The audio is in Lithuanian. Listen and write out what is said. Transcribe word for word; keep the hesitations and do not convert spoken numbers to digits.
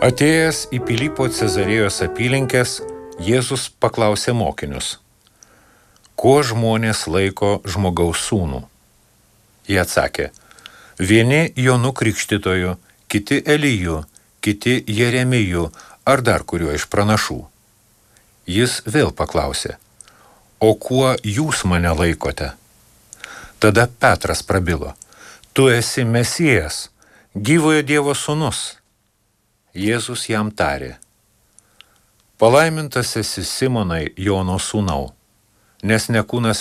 Atėjęs į Pilypo Cezarėjos apylinkes, Jėzus paklausė mokinius: Kuo žmonės laiko žmogaus sūnų? Jie atsakė: vieni Jonu Krikštytoju, kiti Eliju, kiti Jeremiju ar dar kuriuo iš pranašų. Jis vėl paklausė: O kuo jūs mane laikote? Tada Petras prabilo: Tu esi Mesijas, gyvojo Dievo sūnus. Jėzus jam tarė: Palaimintas esi Simonai, Jono sūnau, nes ne kūnas